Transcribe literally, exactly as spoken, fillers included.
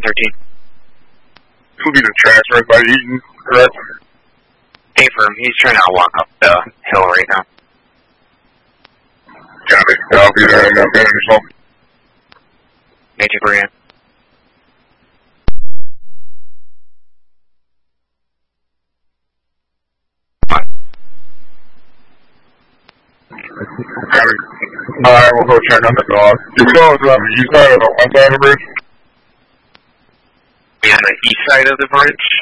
thirteen. This will be the transfer by Eaton, correct? Affirm, he's trying to walk up the hill right now. Got it. I'll be there in a minute or so. Major Brian. Alright, we'll go check on the dog. You're still on the east side or the west side of the bridge? On the east side of the bridge.